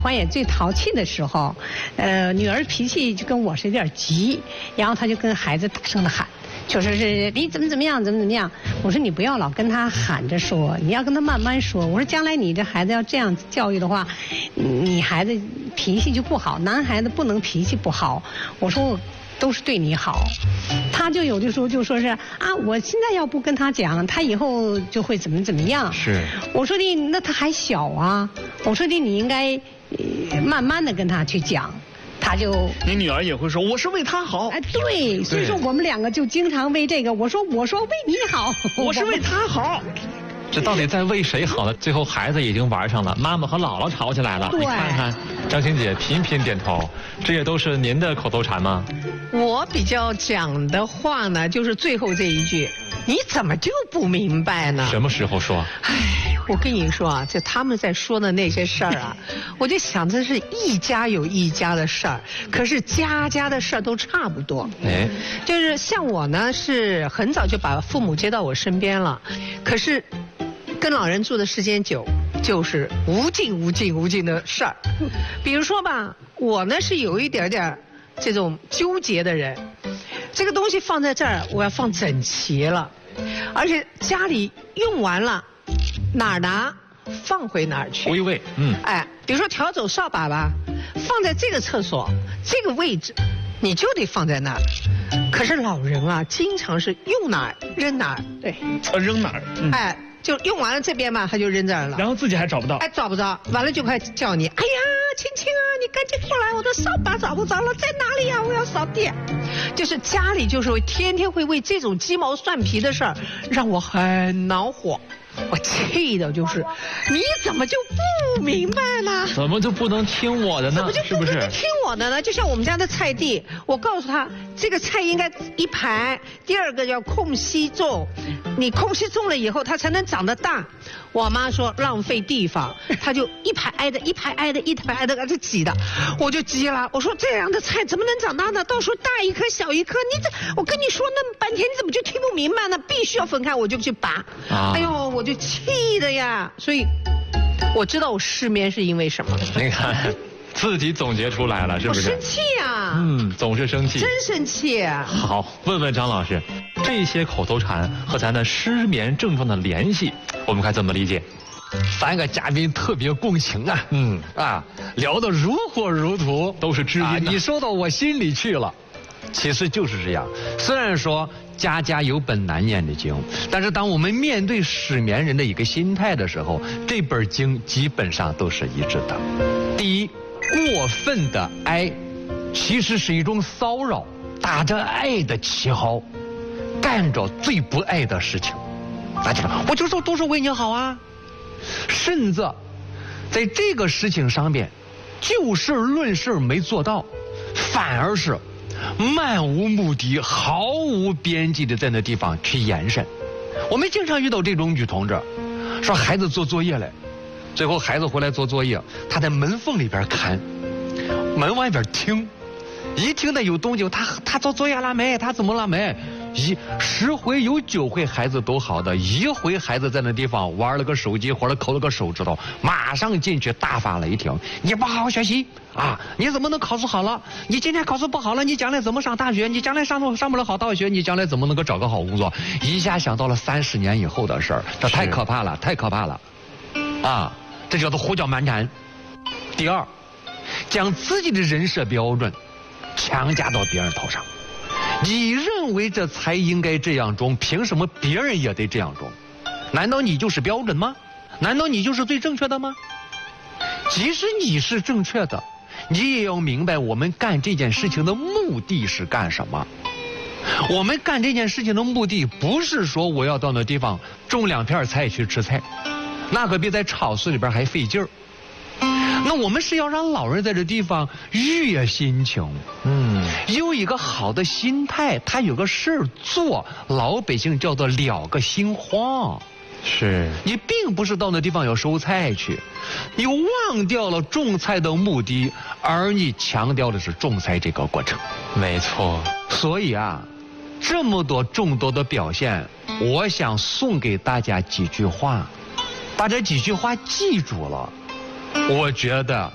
欢也最淘气的时候，女儿脾气就跟我是有点急，然后她就跟孩子大声的喊，就说是你怎么样，怎么样。我说你不要老跟她喊着说，你要跟她慢慢说。我说将来你这孩子要这样教育的话，你孩子脾气就不好，男孩子不能脾气不好。我说我都是对你好，他就有的时候就说是啊，我现在要不跟他讲，他以后就会怎么样。 是， 我说的那他还小啊，我说的你应该慢慢的跟他去讲，他就。 你女儿也会说我是为他好。 哎，对，所以说我们两个就经常为这个，我说为你好， 我是为他好。 这到底在为谁好呢？最后孩子已经玩上了，妈妈和姥姥吵起来了。你看看，张欣姐频频点头，这也都是您的口头禅吗？ 我比较讲的话呢，就是最后这一句，你怎么就不明白呢？ 什么时候说？ 哎，我跟你说啊，就他们在说的那些事儿啊，我就想这是一家有一家的事儿，可是家家的事儿都差不多。 哎， 就是像我呢，是很早就把父母接到我身边了，可是跟老人住的时间久，就是无尽的事儿。比如说吧，我呢是有一点点这种纠结的人，这个东西放在这儿，我要放整齐了，而且家里用完了，哪儿拿放回哪儿去。 归位， 哎，比如说调走扫把吧，放在这个厕所这个位置，你就得放在那儿。可是老人啊，经常是用哪儿扔哪儿。对， 扔哪儿？ 哎。就用完了这边嘛，他就扔这儿了， 然后自己还找不到。 哎，找不着，完了就快叫你，哎呀，青青啊，你赶紧过来，我的扫把找不着了，在哪里呀？我要扫地。就是家里就是天天会为这种鸡毛蒜皮的事儿让我很恼火，我气的就是，你怎么就不明白呢？ 怎么就不能听我的呢？ 怎么就不能听我的呢？就像我们家的菜地，我告诉他这个菜应该一排，第二个要空隙种，你空隙种了以后它才能长得大。我妈说浪费地方，他就一排挨着一排挨着这挤的，我就急了，我说这样的菜怎么能长大呢？到时候大一颗小一颗，我跟你说那么半天，你怎么就听不明白呢？必须要分开，我就去拔。哎呦，我就气的呀！所以我知道我失眠是因为什么。 你看，自己总结出来了，是不是？ 我生气啊！ 总是生气。 真生气啊！ 好，问问张老师，这些口头禅和咱的失眠症状的联系，我们该怎么理解 ？3个嘉宾特别共情啊，聊得如火如荼， 都是知音你说到我心里去了。其实就是这样，虽然说家家有本难念的经，但是当我们面对失眠人的一个心态的时候，这本经基本上都是一致的。第一，过分的爱其实是一种骚扰，打着爱的旗号干着最不爱的事情。大家说我就说都是为你好啊，甚至在这个事情上面就事论事没做到，反而是漫无目的毫无边际的在那地方去延伸。我们经常遇到这种女同志，说孩子做作业了，最后孩子回来做作业，她在门缝里边看，门外边听，一听到有动静，他做作业了没？他怎么了没？10回有9回孩子都好的，一回孩子在那地方玩了个手机或者抠了个手指头，马上进去大发雷霆，你不好好学习啊！你怎么能考试好了？你今天考试不好了，你将来怎么上大学？你将来上不了好大学，你将来怎么能够找个好工作？一下想到了30年以后的事儿，这太可怕了，太可怕了啊！这叫做胡搅蛮缠。第二，将自己的人设标准强加到别人头上。你认为这才应该这样中，凭什么别人也得这样中？难道你就是标准吗？难道你就是最正确的吗？即使你是正确的，你也要明白我们干这件事情的目的是干什么。我们干这件事情的目的不是说我要到那地方种2片菜去吃菜，那可比在超市里边还费劲儿。那我们是要让老人在这地方愉悦心情，有一个好的心态，他有个事儿做，老百姓叫做了个心慌。 是你并不是到那地方要收菜去，你忘掉了种菜的目的，而你强调的是种菜这个过程。 没错。 所以啊，这么多众多的表现，我想送给大家几句话，把这几句话记住了，我觉得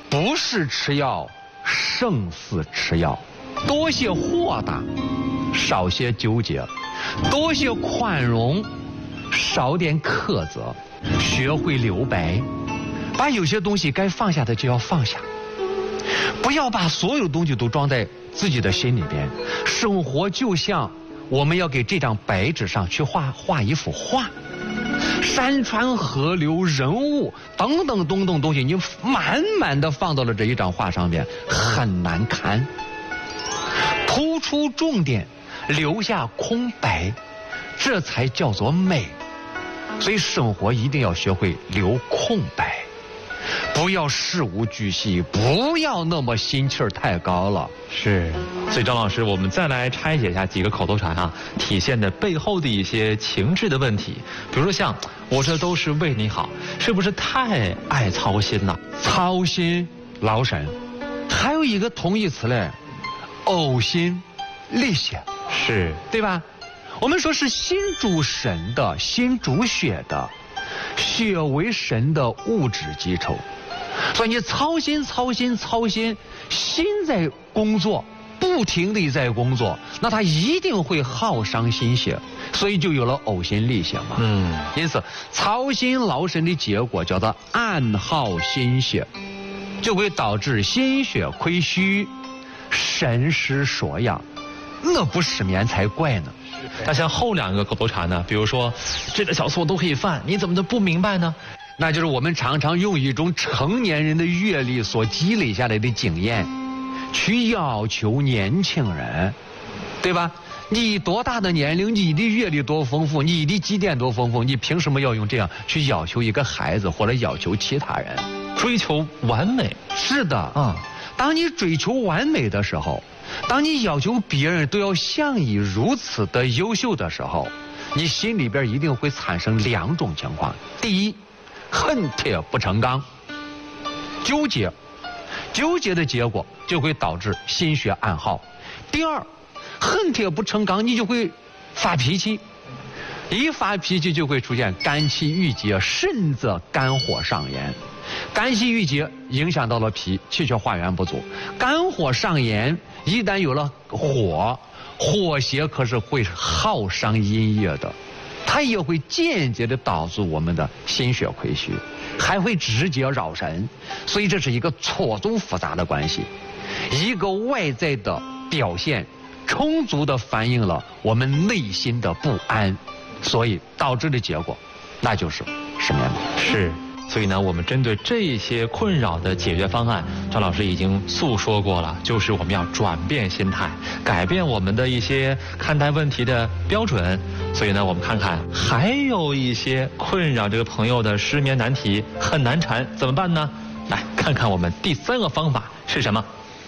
不是吃药，胜似吃药。多些豁达，少些纠结；多些宽容，少点苛责。学会留白，把有些东西该放下的就要放下，不要把所有东西都装在自己的心里边。生活就像我们要给这张白纸上去画一幅画，山川河流人物等等东西，你满满的放到了这一张画上面，很难看。突出重点，留下空白，这才叫做美。所以生活一定要学会留空白，不要事无巨细，不要那么心气儿太高了。 是，所以张老师，我们再来拆解一下几个口头禅啊，体现的背后的一些情志的问题。比如说像我这都是为你好，是不是太爱操心了？ 操心劳神，还有一个同义词嘞，呕心沥血， 是对吧？我们说是心主神的，心主血的，血为神的物质基础。所以你操心，心在工作，不停地在工作，那它一定会耗伤心血，所以就有了呕心沥血嘛。因此操心劳神的结果叫做暗耗心血，就会导致心血亏虚，神失所养，那不失眠才怪呢。 那像后两个口头禅呢？比如说，这个小错都可以犯，你怎么就不明白呢？ 那就是我们常常用一种成年人的阅历所积累下来的经验，去要求年轻人，对吧？你多大的年龄，你的阅历多丰富，你的积淀多丰富，你凭什么要用这样去要求一个孩子或者要求其他人？ 追求完美。 是的啊，当你追求完美的时候，当你要求别人都要像你如此的优秀的时候，你心里边一定会产生两种情况。第一，恨铁不成钢，纠结的结果就会导致心血暗耗。第二，恨铁不成钢，你就会发脾气，一发脾气就会出现肝气郁结，甚至肝火上炎。肝气郁结影响到了脾，气血化元不足，肝火上炎，一旦有了火邪可是会耗伤阴液的，它也会间接的导致我们的心血亏虚，还会直接扰神，所以这是一个错综复杂的关系。一个外在的表现充足的反映了我们内心的不安，所以导致的结果那就是失眠了。 是。所以呢，我们针对这些困扰的解决方案，张老师已经诉说过了，就是我们要转变心态，改变我们的一些看待问题的标准。所以呢，我们看看还有一些困扰这个朋友的失眠难题很难缠，怎么办呢？来看看我们第三个方法是什么。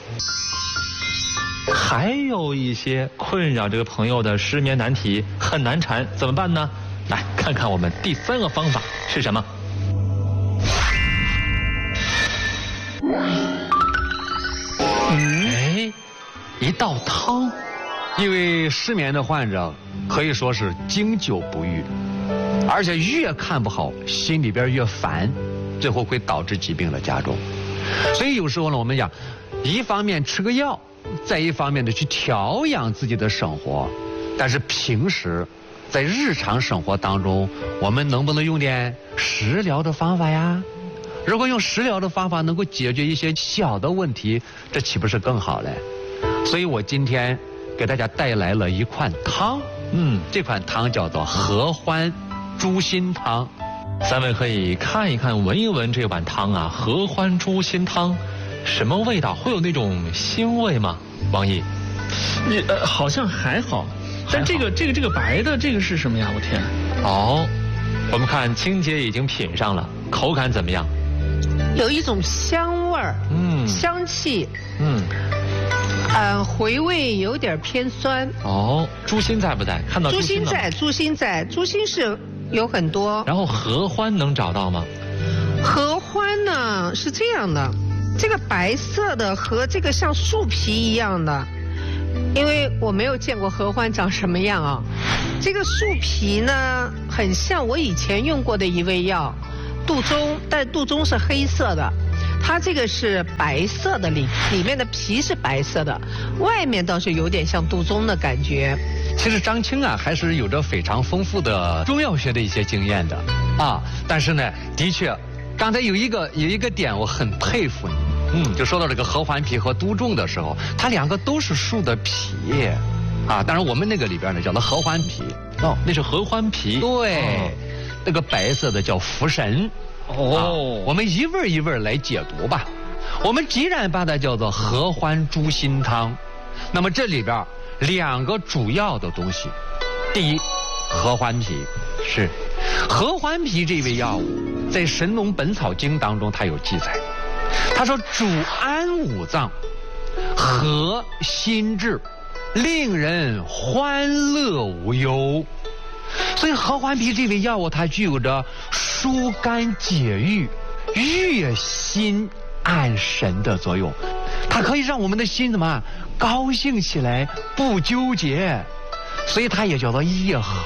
还有一些困扰这个朋友的失眠难题很难缠，怎么办呢？来看看我们第三个方法是什么。一道汤，因为失眠的患者可以说是经久不愈，而且越看不好，心里边越烦，最后会导致疾病的加重。所以有时候呢，我们讲，一方面吃个药，再一方面的去调养自己的生活，但是平时在日常生活当中，我们能不能用点食疗的方法呀？如果用食疗的方法能够解决一些小的问题，这岂不是更好嘞？所以我今天给大家带来了一款汤，这款汤叫做合欢猪心汤。三位可以看一看、闻一闻这碗汤啊，合欢猪心汤，什么味道？会有那种腥味吗？王毅， 好像还好，但这个白的这个是什么呀？我天！ 我们看青姐已经品上了，口感怎么样？ 有一种香味儿，香气，回味有点偏酸。 猪心在不在？看到猪心了吗？ 猪心在，猪心是有很多。 然后合欢能找到吗？ 合欢呢是这样的，这个白色的和这个像树皮一样的，因为我没有见过合欢长什么样啊。这个树皮呢很像我以前用过的一味药杜仲，但杜仲是黑色的， 它这个是白色的，里面的皮是白色的，外面倒是有点像杜仲的感觉。 其实张青啊，还是有着非常丰富的中药学的一些经验的啊。但是呢，的确，刚才有一个点我很佩服你，就说到这个合欢皮和杜仲的时候，它两个都是树的皮啊。当然我们那个里边呢叫做合欢皮。 哦，那是合欢皮。 对，那个白色的叫茯神。哦，我们一味一味来解读吧。我们既然把它叫做合欢猪心汤，那么这里边两个主要的东西，第一，合欢皮是合欢皮这味药物，在《神农本草经》当中它有记载，他说主安五脏，和心志，令人欢乐无忧。所以合欢皮这味药物它具有着疏肝解郁、悦心安神的作用，它可以让我们的心怎么高兴起来，不纠结，所以它也叫做夜合。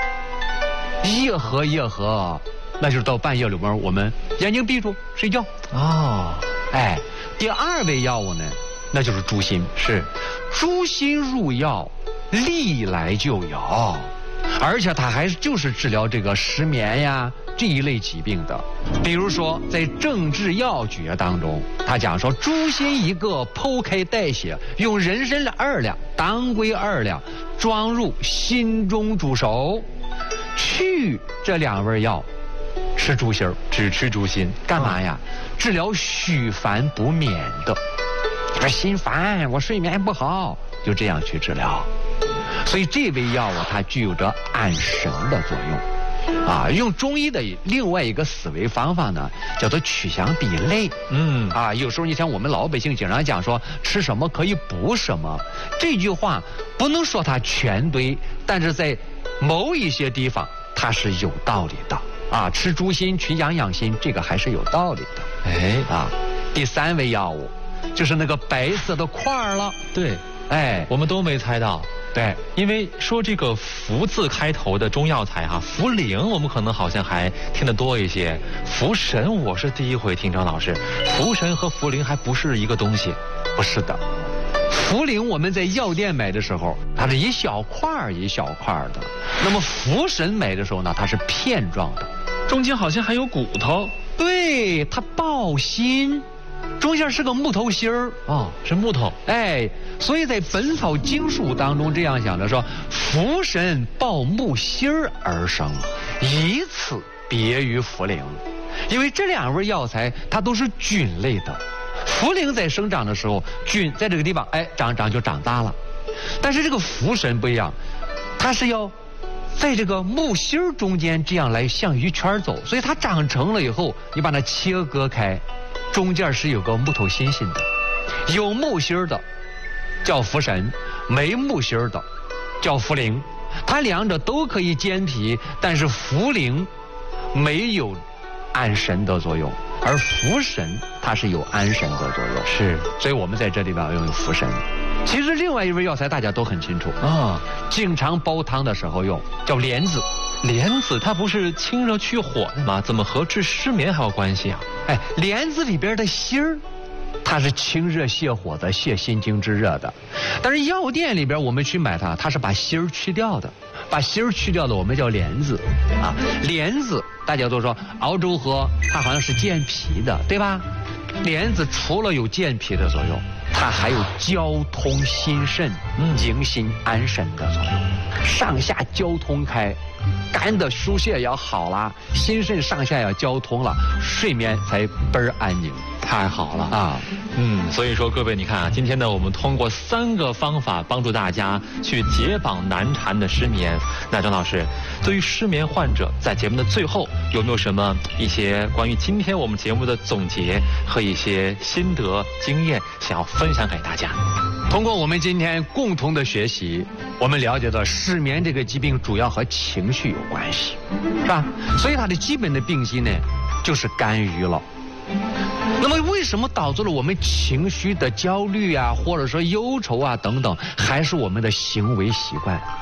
夜合，那就是到半夜里边我们眼睛闭住睡觉。哦，哎，第二味药物呢，那就是猪心，是猪心入药，历来就有，而且它还就是治疗这个失眠呀这一类疾病的。比如说在《正治要诀》当中，他讲说猪心一个，剖开带血，用人参2两，当归2两，装入心中煮熟，去这2味药，吃猪心儿，只吃猪心，干嘛呀？治疗许烦不眠的。你说心烦，我睡眠不好，就这样去治疗。所以这味药物它具有着安神的作用，啊，用中医的另外一个思维方法呢，叫做取祥避类。有时候你像我们老百姓经常讲说吃什么可以补什么，这句话不能说它全对，但是在某一些地方它是有道理的啊。吃猪心取阳养心，这个还是有道理的。第3味药物就是那个白色的块儿了。 对，我们都没猜到。对，因为说这个茯字开头的中药材茯苓我们可能好像还听得多一些，茯神我是第一回听张老师，茯神和茯苓还不是一个东西。 不是的，茯苓我们在药店买的时候，它是一小块一小块的，那么茯神买的时候呢，它是片状的， 中间好像还有骨头。 对，它抱心。中间是个木头心儿是木头。 所以在《本草经术》当中这样讲的说，茯神抱木心儿而生，以此别于茯苓。因为这2味药材它都是菌类的，茯苓在生长的时候，菌在这个地方长就长大了，但是这个茯神不一样，它是要在这个木心儿中间这样来像一圈走，所以它长成了以后，你把它切割开，中间是有个木头心心的，有木心儿的叫茯神，没木心儿的叫茯苓。它两者都可以健脾，但是茯苓没有安神的作用，而茯神它是有安神的作用。是，所以我们在这里边要用茯神。其实另外一味药材大家都很清楚经常煲汤的时候用，叫莲子。 莲子它不是清热去火的吗？怎么和治失眠还有关系啊？ 莲子里边的心儿，它是清热泻火的，泻心经之热的。但是药店里边我们去买它是把心儿去掉的，把心儿去掉的我们叫莲子莲子大家都说熬粥喝，它好像是健脾的，对吧？莲子除了有健脾的作用，它还有交通心肾、宁心安神的作用，上下交通开，肝的疏泄也好了，心肾上下要交通了，睡眠才倍儿安宁。 太好了所以说各位你看今天呢我们通过3个方法帮助大家去解绑难缠的失眠。那张老师，对于失眠患者，在节目的最后有没有什么一些关于今天我们节目的总结和一些心得经验想要分享给大家？ 通过我们今天共同的学习，我们了解到失眠这个疾病主要和情绪有关系，是吧？所以它的基本的病机呢就是肝郁了。那么为什么导致了我们情绪的焦虑或者说忧愁等等，还是我们的行为习惯。